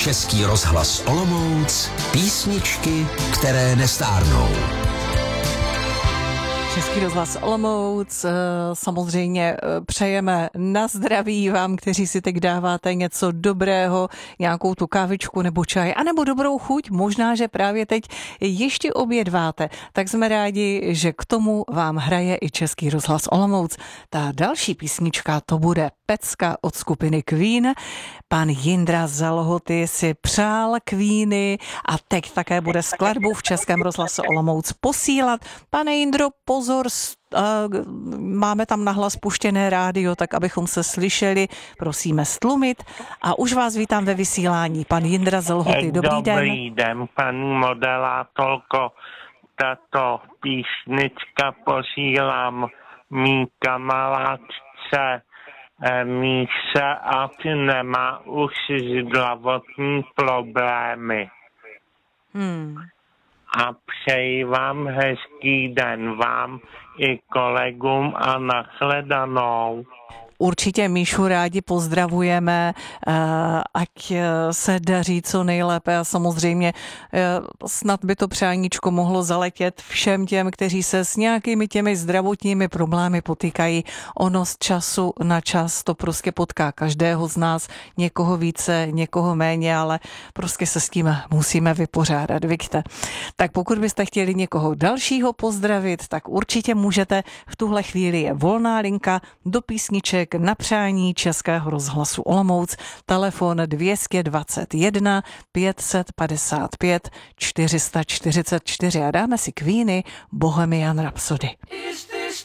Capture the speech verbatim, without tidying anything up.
Český rozhlas Olomouc, písničky, které nestárnou. Český rozhlas Olomouc, samozřejmě přejeme na zdraví vám, kteří si teď dáváte něco dobrého, nějakou tu kávičku nebo čaj, anebo dobrou chuť, možná, že právě teď ještě obědváte. Tak jsme rádi, že k tomu vám hraje i Český rozhlas Olomouc. Ta další písnička to bude Pecka od skupiny Queen. Pan Jindra z Lhoty si přál Queeny a teď také bude skladbu v Českém rozhlase Olomouc posílat. Pane Jindro, pozor, máme tam nahlas puštěné rádio, tak abychom se slyšeli, prosíme stlumit. A už vás vítám ve vysílání. Pan Jindra z Lhoty, dobrý den. Dobrý den, paní modelátorko. Tato písnička posílám mý kamarádce Míše, ať nemá už zdravotní problémy. Hmm. A přeji vám hezký den, vám i kolegům a nashledanou. Určitě Míšu rádi pozdravujeme, ať se daří co nejlépe a samozřejmě snad by to přáníčko mohlo zaletět všem těm, kteří se s nějakými těmi zdravotními problémy potýkají. Ono z času na čas to prostě potká každého z nás, někoho více, někoho méně, ale prostě se s tím musíme vypořádat, víte. Tak pokud byste chtěli někoho dalšího pozdravit, tak určitě můžete. V tuhle chvíli je volná linka do písniček na přání Českého rozhlasu Olomouc, telefon dvě stě dvacet jedna pět set padesát pět čtyři sta čtyřicet čtyři a dáme si Queeny Bohemian Rhapsody.